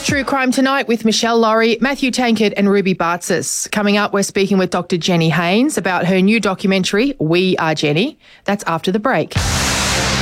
True Crime Tonight with Michelle Laurie, Matthew Tankard and Ruby Bartzis. Coming up, we're speaking with Dr. Jenny Haynes about her new documentary, We Are Jenny. That's after the break.